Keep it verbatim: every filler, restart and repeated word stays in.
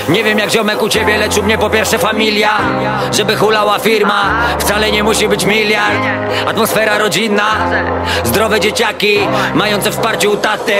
Nie wiem jak ziomek u ciebie, lecz u mnie po pierwsze familia. Żeby hulała firma, wcale nie musi być miliard. Atmosfera rodzinna, zdrowe dzieciaki, mające wsparcie u taty.